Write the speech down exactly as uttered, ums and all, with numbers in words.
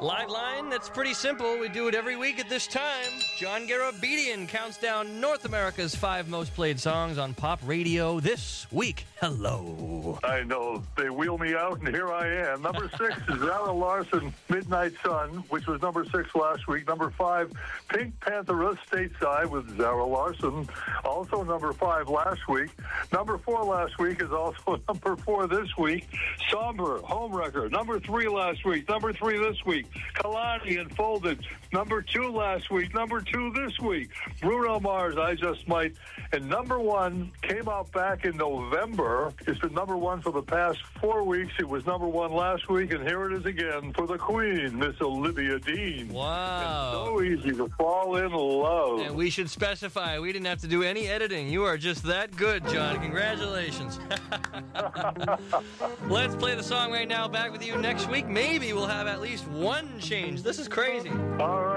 Live line, that's pretty simple. We do it every week at this time. John Garabedian counts down North America's five most played songs on pop radio this week. Hello. I know. They wheel me out, and here I am. Number six is Zara Larsson, Midnight Sun, which was number six last week. Number five, Pink Panthera, Stateside, with Zara Larsson, also number five last week. Number four last week is also number four this week. Somber, Homewrecker, number three last week. Number three this week. Kalani and Folded, number two last week. Number two this week. Bruno Mars, I Just Might. And number one came out back in November. It's been number one for the past four weeks. It was number one last week, and here it is again for the Queen, Miss Olivia Dean. Wow. It's so easy to fall in love. And we should specify, we didn't have to do any editing. You are just that good, John. Congratulations. Let's play the song right now. Back with you next week. Maybe we'll have at least one change. This is crazy. All right.